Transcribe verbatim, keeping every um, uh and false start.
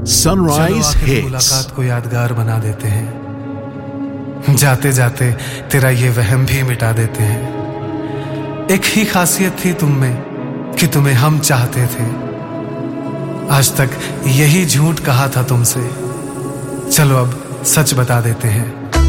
Sunrise Hits. मुलाकात को यादगार बना देते हैं, जाते जाते तेरा ये वहम भी मिटा देते हैं। एक ही खासियत थी तुम में कि तुम्हें हम चाहते थे, आज तक यही झूठ कहा था तुमसे, चलो अब सच बता देते हैं।